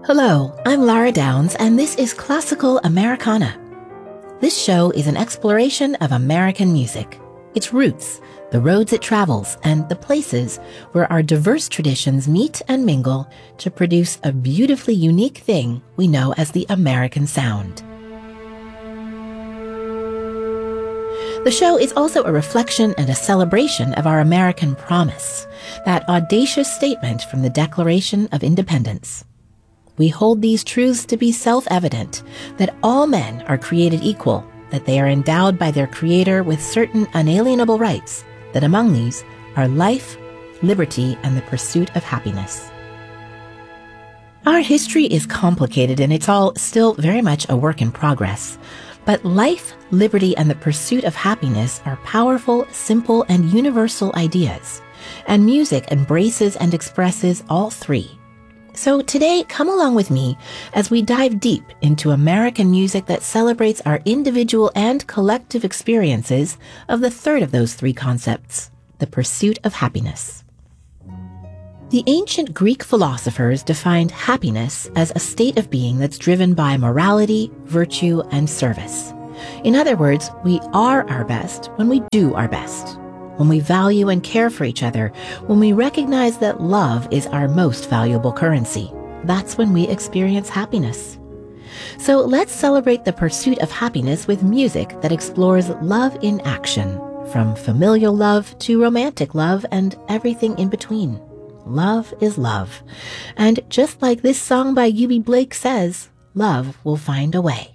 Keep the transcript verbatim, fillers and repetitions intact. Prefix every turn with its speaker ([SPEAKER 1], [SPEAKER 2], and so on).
[SPEAKER 1] Hello, I'm Lara Downs, and this is Classical Americana. This show is an exploration of American music, its roots, the roads it travels, and the places where our diverse traditions meet and mingle to produce a beautifully unique thing we know as the American sound. The show is also a reflection and a celebration of our American promise, that audacious statement from the Declaration of Independence. We hold these truths to be self-evident, that all men are created equal, that they are endowed by their Creator with certain unalienable rights, that among these are life, liberty, and the pursuit of happiness. Our history is complicated and it's all still very much a work in progress. But life, liberty, and the pursuit of happiness are powerful, simple, and universal ideas. And music embraces and expresses all three. So today, come along with me as we dive deep into American music that celebrates our individual and collective experiences of the third of those three concepts, the pursuit of happiness. The ancient Greek philosophers defined happiness as a state of being that's driven by morality, virtue, and service. In other words, we are our best when we do our best, when we value and care for each other, when we recognize that love is our most valuable currency. That's when we experience happiness. So let's celebrate the pursuit of happiness with music that explores love in action, from familial love to romantic love and everything in between. Love is love. And just like this song by Eubie Blake says, love will find a way.